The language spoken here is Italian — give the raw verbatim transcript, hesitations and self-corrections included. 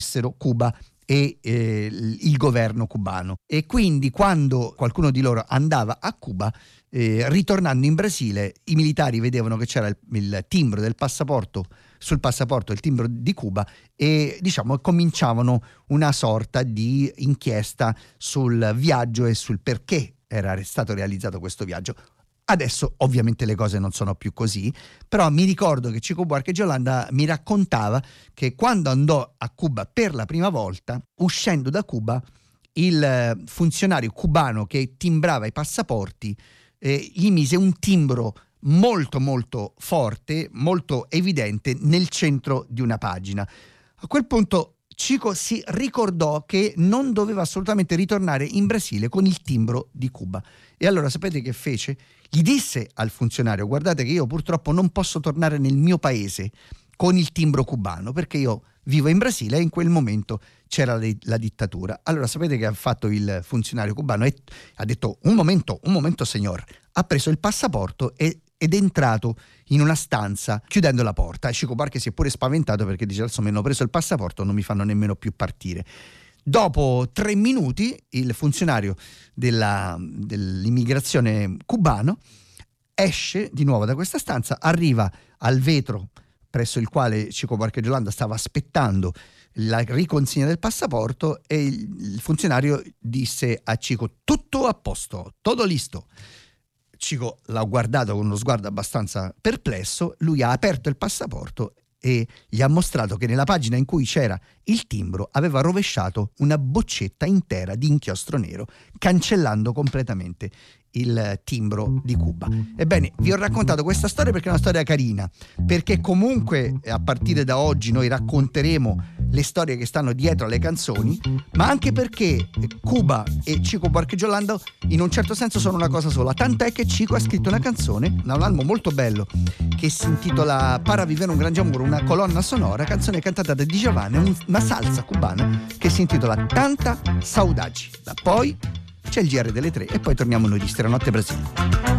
Cuba e eh, il governo cubano. E quindi quando qualcuno di loro andava a Cuba, eh, ritornando in Brasile, i militari vedevano che c'era il, il timbro del passaporto, sul passaporto il timbro di Cuba, e diciamo cominciavano una sorta di inchiesta sul viaggio e sul perché era stato realizzato questo viaggio. Adesso ovviamente le cose non sono più così, però mi ricordo che Chico Buarque de Holanda mi raccontava che quando andò a Cuba per la prima volta, uscendo da Cuba, il funzionario cubano che timbrava i passaporti eh, gli mise un timbro molto molto forte, molto evidente nel centro di una pagina. A quel punto Chico si ricordò che non doveva assolutamente ritornare in Brasile con il timbro di Cuba. E allora sapete che fece? Gli disse al funzionario: guardate che io purtroppo non posso tornare nel mio paese con il timbro cubano perché io vivo in Brasile e in quel momento c'era la, la dittatura. Allora sapete che ha fatto il funzionario cubano? E ha detto: un momento, un momento signor. Ha preso il passaporto e ed è entrato in una stanza chiudendo la porta. Chico Buarque si è pure spaventato perché dice: adesso mi hanno preso il passaporto, non mi fanno nemmeno più partire. Dopo tre minuti il funzionario della, dell'immigrazione cubano esce di nuovo da questa stanza, arriva al vetro presso il quale Chico Buarque de Holanda stava aspettando la riconsegna del passaporto, e il funzionario disse a Chico: tutto a posto, todo listo. Chico l'ha guardato con uno sguardo abbastanza perplesso, lui ha aperto il passaporto e gli ha mostrato che nella pagina in cui c'era il timbro aveva rovesciato una boccetta intera di inchiostro nero, cancellando completamente il timbro di Cuba. Ebbene, vi ho raccontato questa storia perché è una storia carina, perché comunque a partire da oggi noi racconteremo le storie che stanno dietro alle canzoni, ma anche perché Cuba e Chico Buarque de Holanda in un certo senso sono una cosa sola, tant'è che Chico ha scritto una canzone, un album molto bello che si intitola Para vivere un grande amore, una colonna sonora, canzone cantata da Djavan, una salsa cubana che si intitola Tanta Saudade. Da poi c'è il G R delle tre e poi torniamo noi di Stranotte Brasile.